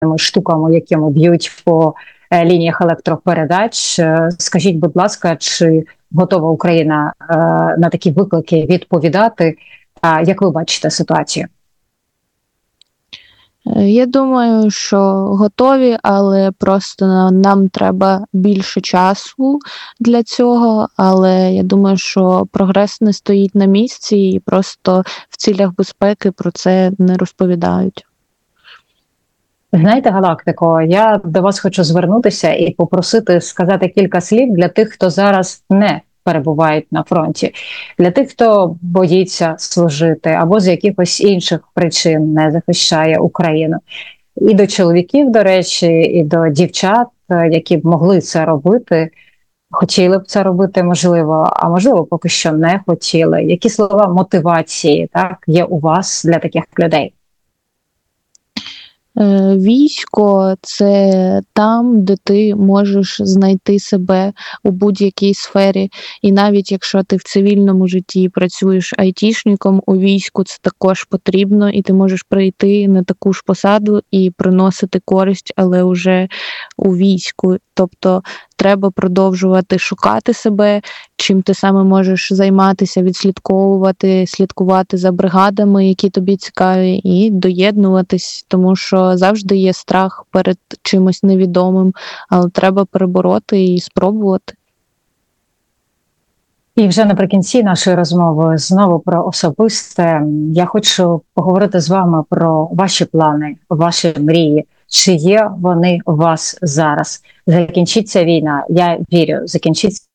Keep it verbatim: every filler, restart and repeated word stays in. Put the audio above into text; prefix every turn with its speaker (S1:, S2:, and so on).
S1: штуками, якими б'ють по е, лініях електропередач. Е, Скажіть, будь ласка, чи готова Україна е, на такі виклики відповідати? А як ви бачите ситуацію?
S2: Е, Я думаю, що готові, але просто нам треба більше часу для цього. Але я думаю, що прогрес не стоїть на місці і просто в цілях безпеки про це не розповідають.
S1: Знаєте, Галактико, я до вас хочу звернутися і попросити сказати кілька слів для тих, хто зараз не перебувають на фронті, для тих, хто боїться служити або з якихось інших причин не захищає Україну. І до чоловіків, до речі, і до дівчат, е, які б могли це робити, хотіли б це робити, можливо, а можливо, поки що не хотіли. Які слова мотивації, так, є у вас для таких людей?
S2: Е, Військо це там, де ти можеш знайти себе у будь-якій сфері. І навіть якщо ти в цивільному житті працюєш айтішником, у війську це також потрібно, і ти можеш прийти на таку ж посаду і приносити користь, але вже у війську. Тобто треба продовжувати шукати себе, чим ти саме можеш займатися, відслідковувати, слідкувати за бригадами, які тобі цікаві, і доєднуватись, тому що завжди є страх перед чимось невідомим, але треба перебороти і спробувати.
S1: І вже наприкінці нашої розмови знову про особисте. Я хочу поговорити з вами про ваші плани, ваші мрії. Чи є вони у вас зараз? Закінчиться війна. Я вірю, закінчиться